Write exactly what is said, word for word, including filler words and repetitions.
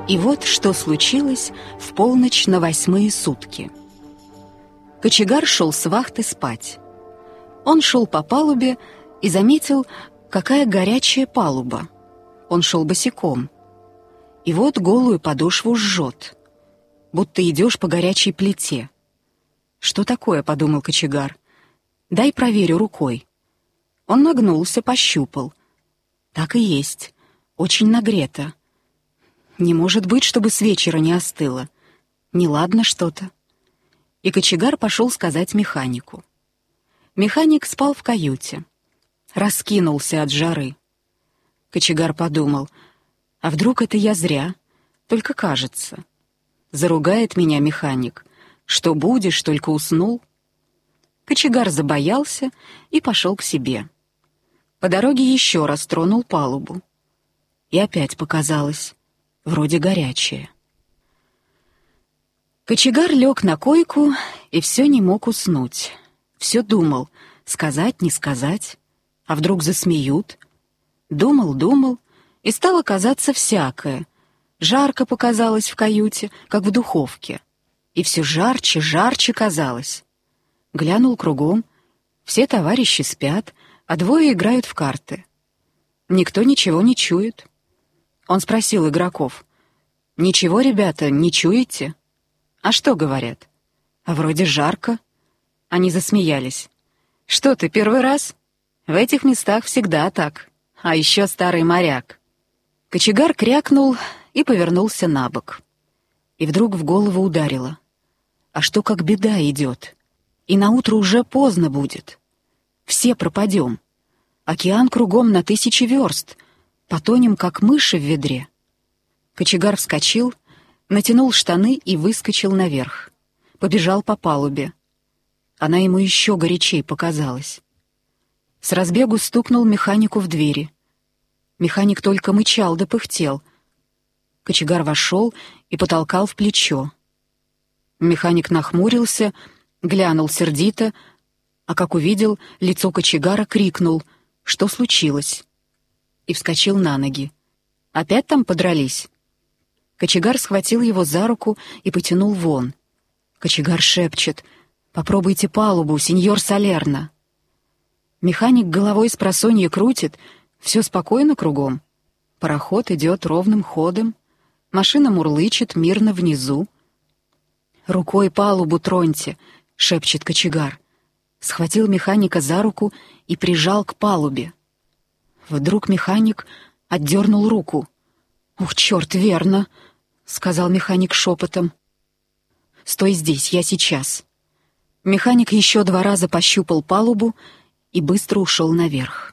И вот что случилось в полночь на восьмые сутки. Кочегар шел с вахты спать. Он шел по палубе и заметил, какая горячая палуба. Он шел босиком. И вот голую подошву жжет, будто идешь по горячей плите. «Что такое?» — подумал кочегар. «Дай проверю рукой». Он нагнулся, пощупал. Так и есть, очень нагрето. Не может быть, чтобы с вечера не остыло. Неладно что-то. И кочегар пошел сказать механику. Механик спал в каюте. Раскинулся от жары. Кочегар подумал, а вдруг это я зря, только кажется. Заругает меня механик. Что будешь, только уснул. Кочегар забоялся и пошел к себе. По дороге еще раз тронул палубу. И опять показалось, вроде горячее. Кочегар лег на койку и все не мог уснуть. Все думал, сказать, не сказать, а вдруг засмеют. Думал, думал, и стало казаться всякое. Жарко показалось в каюте, как в духовке. И все жарче, жарче казалось. Глянул кругом, все товарищи спят, а двое играют в карты. Никто ничего не чует. Он спросил игроков: «Ничего, ребята, не чуете?» «А что говорят?» «А вроде жарко». Они засмеялись. «Что ты, первый раз? В этих местах всегда так. А еще старый моряк». Кочегар крякнул и повернулся на бок. И вдруг в голову ударило. А что, как беда идет? И наутро уже поздно будет. Все пропадем. Океан кругом на тысячи верст. Потонем, как мыши в ведре. Кочегар вскочил, натянул штаны и выскочил наверх. Побежал по палубе. Она ему еще горячей показалась. С разбегу стукнул механику в двери. Механик только мычал да пыхтел. Кочегар вошел и потолкал в плечо. Механик нахмурился, глянул сердито, а как увидел лицо кочегара, крикнул: «Что случилось?» И вскочил на ноги. «Опять там подрались?» Кочегар схватил его за руку и потянул вон. Кочегар шепчет: «Попробуйте палубу, сеньор Салерно». Механик головой спросонья крутит, все спокойно кругом. Пароход идет ровным ходом, машина мурлычет мирно внизу. «Рукой палубу троньте», — шепчет кочегар. Схватил механика за руку и прижал к палубе. Вдруг механик отдернул руку. «Ух, черт, верно», — сказал механик шепотом. «Стой здесь, я сейчас». Механик еще два раза пощупал палубу и быстро ушел наверх.